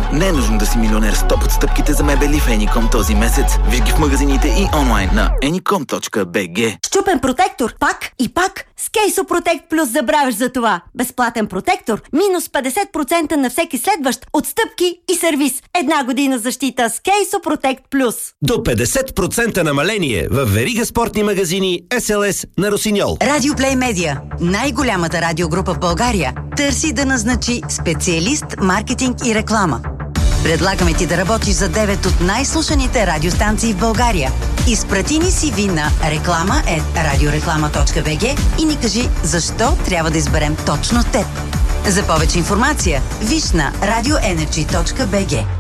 Не е нужно да си милионер с топ отстъпките за мебели в Anycom този месец. Виж ги в магазините и онлайн на anycom.bg. Счупен протектор, пак и пак. С Кейсо Протект Плюс забравяш за това. Безплатен протектор, минус 50% на всеки следващ, отстъпки и сервис. 1 година защита с Кейсо Протект Плюс. До 50% намаление в верига спортни магазини SLS на Росиньол. Радио Плей Медиа, най-голямата радиогрупа в България, търси да назначи специалист, маркетинг и реклама. Предлагаме ти да работиш за 9 от най-слушаните радиостанции в България. Изпрати ни CV на reklama@radioreklama.bg и ни кажи защо трябва да изберем точно теб. За повече информация виж на radioenergy.bg.